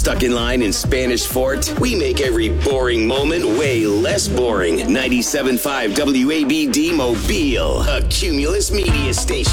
Stuck in line in Spanish Fort? We make every boring moment way less boring. 97.5 WABD Mobile, a Cumulus media station.